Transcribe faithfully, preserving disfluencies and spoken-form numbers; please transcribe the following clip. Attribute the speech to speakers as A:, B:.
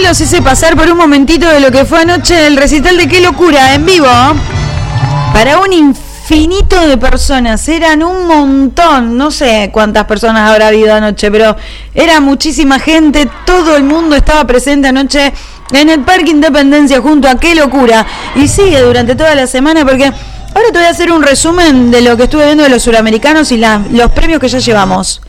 A: los hice pasar por un momentito de lo que fue anoche el recital de Qué Locura en vivo. Para un infinito de personas, eran un montón, no sé cuántas personas habrá habido anoche, pero era muchísima gente, todo el mundo estaba presente anoche en el Parque Independencia junto a Qué Locura, y sigue durante toda la semana, porque ahora te voy a hacer un resumen de lo que estuve viendo de los suramericanos y la, los premios que ya llevamos.